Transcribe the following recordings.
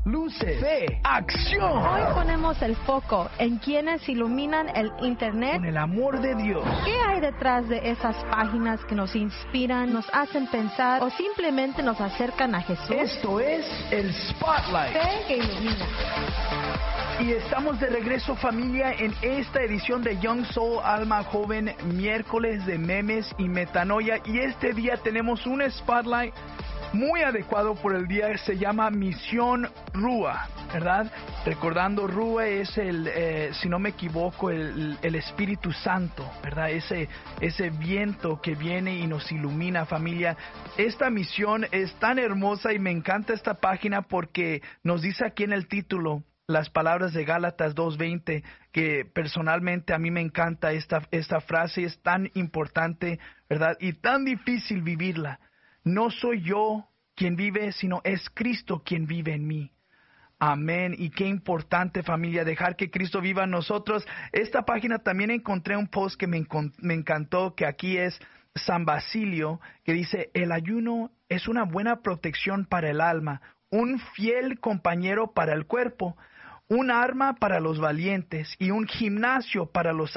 luces, fe, acción. Hoy ponemos el foco en quienes iluminan el Internet. Con el amor de Dios. ¿Qué hay detrás de esas páginas que nos inspiran, nos hacen pensar o simplemente nos acercan a Jesús? Esto es el Spotlight. Fe que ilumina. Y estamos de regreso, familia, en esta edición de Young Soul Alma Joven, miércoles de memes y metanoia. Y este día tenemos un Spotlight muy adecuado por el día, se llama Misión Rúa, ¿verdad? Recordando, Rúa es si no me equivoco, el Espíritu Santo, ¿verdad? Ese viento que viene y nos ilumina, familia. Esta misión es tan hermosa y me encanta esta página porque nos dice aquí en el título las palabras de Gálatas 2:20, que personalmente a mí me encanta esta frase, es tan importante, ¿verdad? Y tan difícil vivirla. No soy yo quien vive, sino es Cristo quien vive en mí. Amén. Y qué importante, familia, dejar que Cristo viva en nosotros. Esta página también encontré un post que me encantó, que aquí es San Basilio, que dice: el ayuno es una buena protección para el alma, un fiel compañero para el cuerpo, un arma para los valientes y un gimnasio para los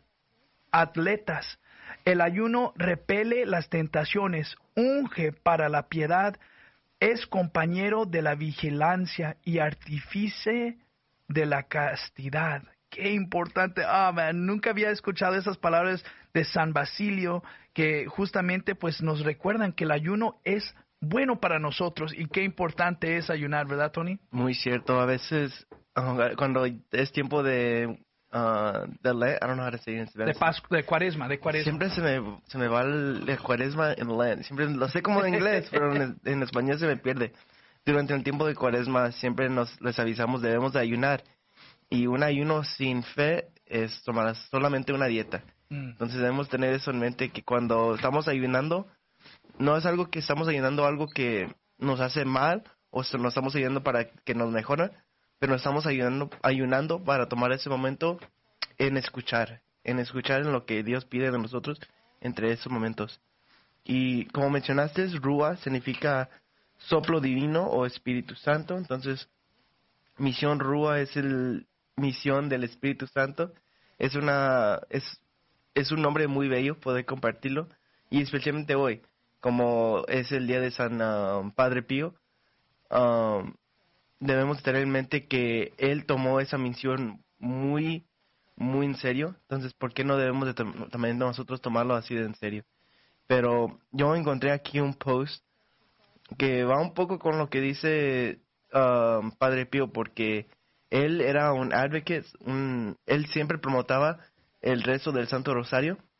atletas. El ayuno repele las tentaciones, unge para la piedad, es compañero de la vigilancia y artífice de la castidad. Qué importante. Nunca había escuchado esas palabras de San Basilio, que justamente pues nos recuerdan que el ayuno es bueno para nosotros y qué importante es ayunar, ¿verdad, Tony? Muy cierto. A veces cuando es tiempo de Lent, I don't know how to say it in Spanish. De cuaresma. Siempre se me va el cuaresma en Lent. Siempre lo sé como en inglés, pero en español se me pierde. Durante el tiempo de cuaresma siempre les avisamos, debemos de ayunar. Y un ayuno sin fe es tomar solamente una dieta. Entonces debemos tener eso en mente, que cuando estamos ayunando, no es algo que estamos ayunando, algo que nos hace mal, o nos estamos ayunando para que nos mejore, pero estamos ayunando para tomar ese momento en escuchar en lo que Dios pide de nosotros entre esos momentos. Y como mencionaste, Rúa significa soplo divino o Espíritu Santo. Entonces, Misión Rúa es misión del Espíritu Santo. Es un nombre muy bello poder compartirlo, y especialmente hoy, como es el día de San Padre Pío, debemos tener en mente que él tomó esa misión muy, muy en serio. Entonces, ¿por qué no debemos de también nosotros tomarlo así de en serio? Pero yo encontré aquí un post que va un poco con lo que dice Padre Pío, porque él era un advocate, él siempre promotaba el rezo del Santo Rosario,